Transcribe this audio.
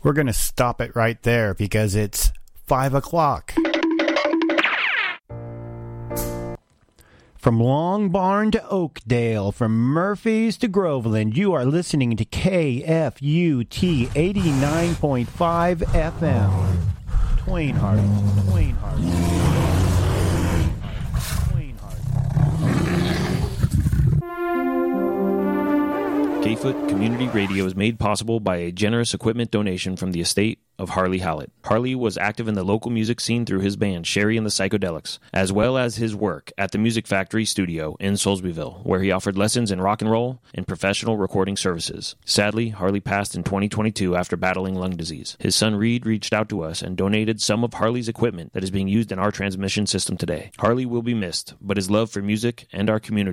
We're going to stop it right there because it's 5 o'clock. From Long Barn to Oakdale, from Murphys to Groveland, you are listening to KFUT 89.5 FM. Twain Harbor. K-Foot Community Radio is made possible by a generous equipment donation from the estate of Harley Hallett. Harley was active in the local music scene through his band Sherry and the Psychedelics, as well as his work at the Music Factory studio in Soulsbyville, where he offered lessons in rock and roll and professional recording services. Sadly, Harley passed in 2022 after battling lung disease. His son Reed reached out to us and donated some of Harley's equipment that is being used in our transmission system today. Harley will be missed, but his love for music and our community